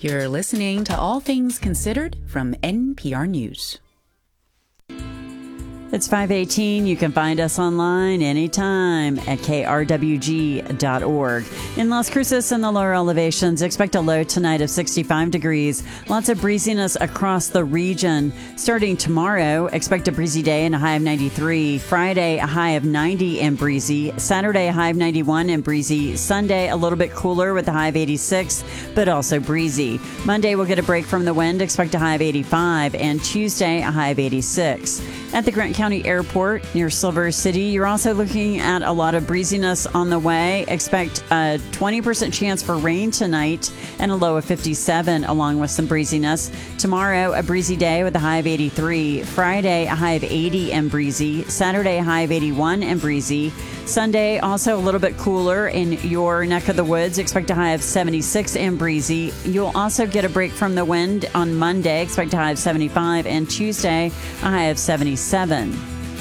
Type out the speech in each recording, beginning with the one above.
You're listening to All Things Considered from NPR News. It's 5:18. You can find us online anytime at krwg.org. In Las Cruces and the lower elevations, expect a low tonight of 65 degrees. Lots of breeziness across the region. Starting tomorrow, expect a breezy day and a high of 93. Friday, a high of 90 and breezy. Saturday, a high of 91 and breezy. Sunday, a little bit cooler with a high of 86, but also breezy. Monday, we'll get a break from the wind. Expect a high of 85. And Tuesday, a high of 86. At the Grant County Airport near Silver City, you're also looking at a lot of breeziness on the way. Expect a 20% chance for rain tonight and a low of 57, along with some breeziness. Tomorrow, a breezy day with a high of 83. Friday, a high of 80 and breezy. Saturday, a high of 81 and breezy. Sunday, also a little bit cooler in your neck of the woods. Expect a high of 76 and breezy. You'll also get a break from the wind on Monday. Expect a high of 75. And Tuesday, a high of 77.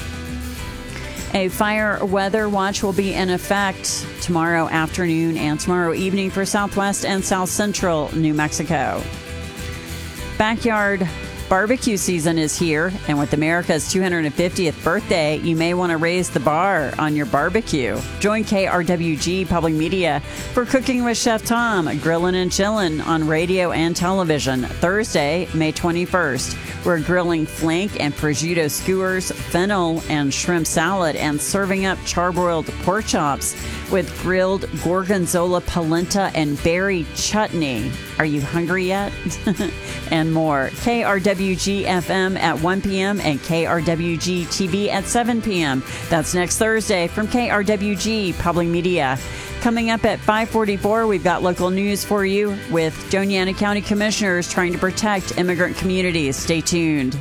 A fire weather watch will be in effect tomorrow afternoon and tomorrow evening for southwest and south central New Mexico. Backyard barbecue season is here, and with America's 250th birthday, you may want to raise the bar on your barbecue. Join KRWG Public Media for Cooking with Chef Tom, Grillin' and Chillin' on radio and television. Thursday, May 21st. We're grilling flank and prosciutto skewers, fennel and shrimp salad, and serving up charbroiled pork chops with grilled gorgonzola polenta and berry chutney. Are you hungry yet? And more. KRWG FM at 1 p.m. and KRWG TV at 7 p.m. That's next Thursday from KRWG Public Media. Coming up at 5:44, we've got local news for you with Doñana County Commissioners trying to protect immigrant communities. Stay tuned.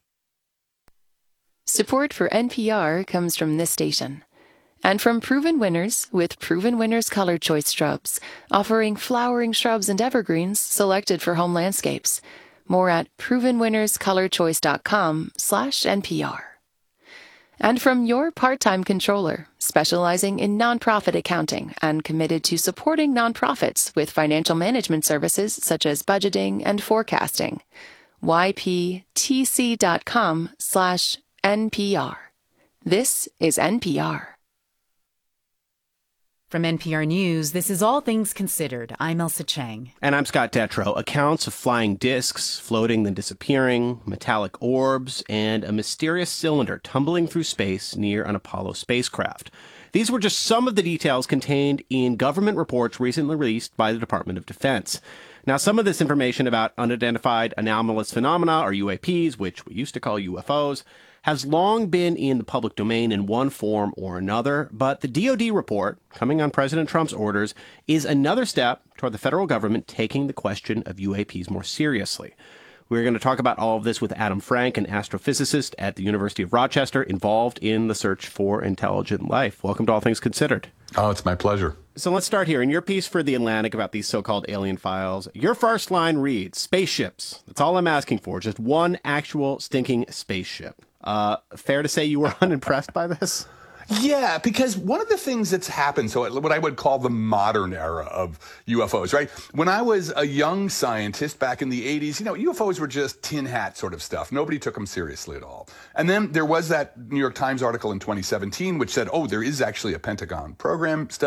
Support for NPR comes from this station and from Proven Winners with Proven Winners Color Choice Shrubs, offering flowering shrubs and evergreens selected for home landscapes. More at provenwinnerscolorchoice.com/NPR. And from your part-time controller, specializing in nonprofit accounting and committed to supporting nonprofits with financial management services such as budgeting and forecasting. yptc.com/NPR. This is NPR. From NPR News, this is All Things Considered. I'm Elsa Chang. And I'm Scott Detrow. Accounts of flying discs, floating then disappearing, metallic orbs, and a mysterious cylinder tumbling through space near an Apollo spacecraft. These were just some of the details contained in government reports recently released by the Department of Defense. Now, some of this information about unidentified anomalous phenomena, or UAPs, which we used to call UFOs, has long been in the public domain in one form or another, but the DoD report, coming on President Trump's orders, is another step toward the federal government taking the question of UAPs more seriously. We're going to talk about all of this with Adam Frank, an astrophysicist at the University of Rochester, involved in the search for intelligent life. Welcome to All Things Considered. Oh, it's my pleasure. So let's start here. In your piece for The Atlantic about these so-called alien files, your first line reads, spaceships. That's all I'm asking for, just one actual stinking spaceship. Fair to say you were unimpressed by this? Yeah, because one of the things that's happened, so what I would call the modern era of UFOs, right? When I was a young scientist back in the 80s, UFOs were just tin hat sort of stuff. Nobody took them seriously at all. And then there was that New York Times article in 2017 which said, there is actually a Pentagon program